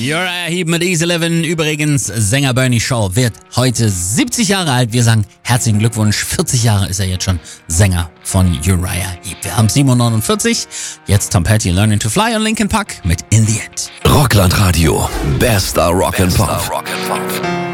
Uriah Heep mit Easy Livin'. Übrigens, Sänger Bernie Shaw wird heute 70 Jahre alt. Wir sagen herzlichen Glückwunsch. 40 Jahre ist er jetzt schon Sänger von Uriah Heep. Wir haben 7:49 Uhr. Jetzt Tom Petty, Learning to Fly und Linkin Park mit In the End. Rockland Radio. Bester Rock and Pop.